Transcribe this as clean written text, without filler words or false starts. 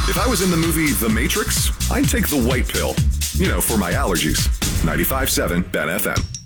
If I was in the movie The Matrix, I'd take the white pill. You know, for my allergies. 95.7 Ben FM.